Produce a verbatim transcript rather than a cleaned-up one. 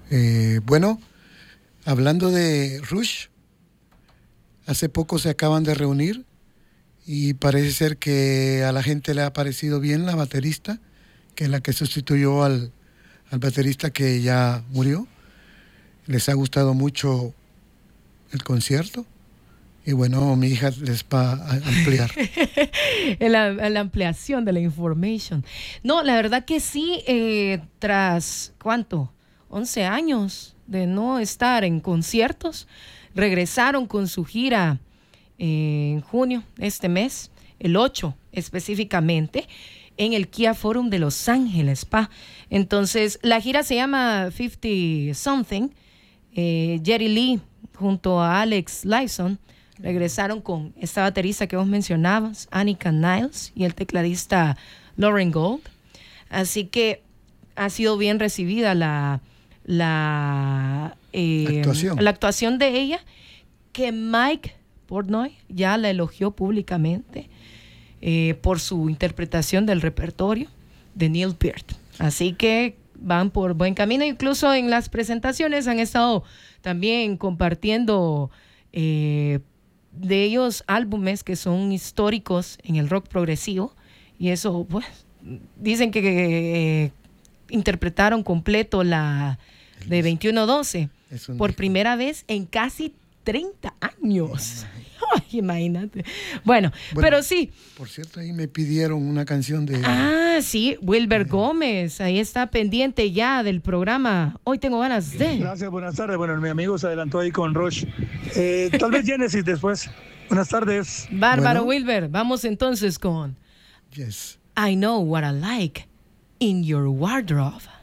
Eh, bueno, hablando de Rush, hace poco se acaban de reunir y parece ser que a la gente le ha parecido bien la baterista, que es la que sustituyó al, al baterista que ya murió. Les ha gustado mucho el concierto. Y bueno, mi hija les va a ampliar. la, la ampliación de la information. No, la verdad que sí, eh, tras, ¿cuánto? once años de no estar en conciertos, regresaron con su gira eh, en junio, este mes, el ocho específicamente, en el Kia Forum de Los Ángeles, pa. Entonces, la gira se llama cincuenta Something. Eh, Jerry Lee junto a Alex Lifeson regresaron con esta baterista que vos mencionabas, Annika Niles, y el tecladista Lauren Gold. Así que ha sido bien recibida la, la, eh, actuación. la actuación de ella, que Mike Portnoy ya la elogió públicamente eh, por su interpretación del repertorio de Neil Peart. Así que van por buen camino. Incluso en las presentaciones han estado también compartiendo eh, de ellos álbumes que son históricos en el rock progresivo, y eso, pues, dicen que eh, interpretaron completo la de veintiuno doce por disco. Primera vez en casi treinta años. Ay, imagínate. Bueno, bueno, pero sí. Por cierto, ahí me pidieron una canción de... Ah, sí, Wilber de... Gómez, ahí está pendiente ya del programa. Hoy tengo ganas de... Gracias, buenas tardes. Bueno, mi amigo se adelantó ahí con Rush. Eh, tal vez Genesis después. Buenas tardes. Bárbaro, bueno. Wilber, vamos entonces con... Yes. I Know What I Like in Your Wardrobe.